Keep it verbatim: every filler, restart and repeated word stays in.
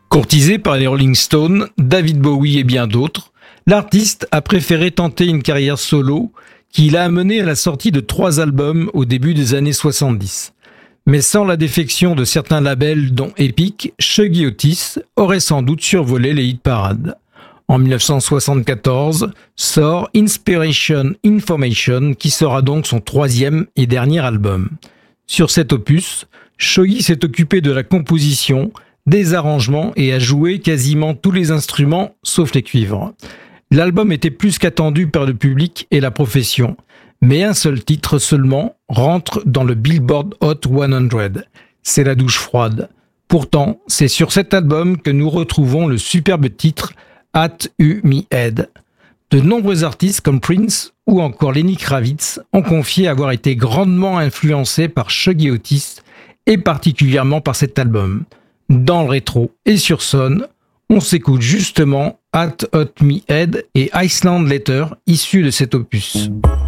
Courtisé par les Rolling Stones, David Bowie et bien d'autres, l'artiste a préféré tenter une carrière solo qui l'a amené à la sortie de trois albums au début des années soixante-dix. Mais sans la défection de certains labels dont Epic, Shuggie Otis aurait sans doute survolé les hit-parades. En dix-neuf cent soixante-quatorze sort Inspiration Information qui sera donc son troisième et dernier album. Sur cet opus, Shuggie s'est occupé de la composition, des arrangements et a joué quasiment tous les instruments sauf les cuivres. L'album était plus qu'attendu par le public et la profession, mais un seul titre seulement rentre dans le Billboard Hot cent. C'est la douche froide. Pourtant, c'est sur cet album que nous retrouvons le superbe titre At U Me Head. De nombreux artistes comme Prince ou encore Lenny Kravitz ont confié avoir été grandement influencés par Shuggie Otis et particulièrement par cet album. Dans le rétro et sur Son, on s'écoute justement At Hot Me Head et Iceland Letter issus de cet opus.